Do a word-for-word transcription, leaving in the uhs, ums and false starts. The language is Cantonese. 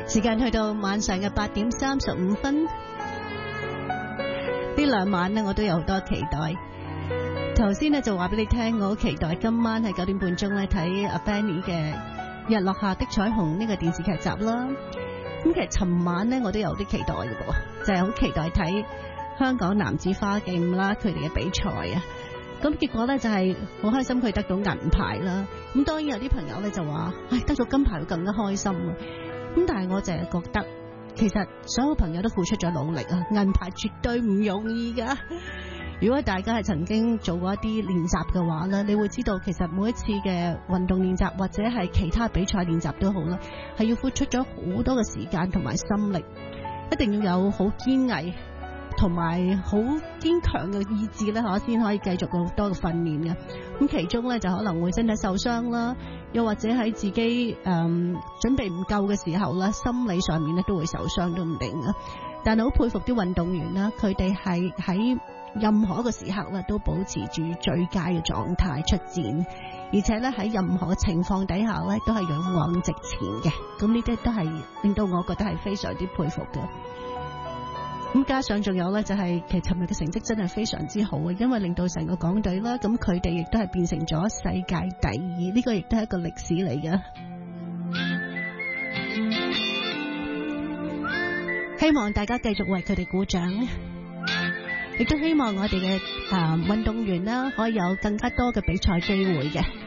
時間去到晚上嘅八點三十五分，呢兩晚呢，我都有好多期待。頭先呢，就話俾你聽，我好期待今晚喺九點半鐘咧睇阿 Benny 嘅《日落下的彩虹》呢個電視劇集啦。咁其實尋晚呢，我都有啲期待嘅噃，就係、是、好期待睇香港男子花劍啦，佢哋嘅比賽啊。咁結果咧就係好開心佢得到銀牌啦。咁當然有啲朋友咧就話，唉，得咗金牌會更加開心啊。咁但係我就係覺得，其實所有朋友都付出咗努力啊，銀牌絕對唔容易噶。如果大家係曾經做過一啲練習嘅話咧，你會知道其實每一次嘅運動練習或者係其他比賽練習都好啦，係要付出咗好多嘅時間同埋心力，一定要有好堅毅同埋好堅強嘅意志咧，可先可以繼續好多嘅訓練嘅。咁其中咧就可能會身體受傷啦，又或者喺自己誒、嗯、準備唔夠嘅時候啦，心理上面咧都會受傷都唔定嘅。但係好佩服啲運動員啦，佢哋係喺任何一個時刻咧都保持住最佳嘅狀態出戰，而且咧喺任何情況底下咧都係勇往直前嘅。咁呢啲都係令到我覺得係非常之佩服嘅。咁加上仲有咧，就係其實尋日嘅成績真係非常之好嘅，因為令到成個港隊啦，咁佢哋亦都係變成咗世界第二，呢個亦都係一個歷史嚟嘅。希望大家繼續為佢哋鼓掌，亦都希望我哋嘅誒運動員啦，可以有更加多嘅比賽機會嘅。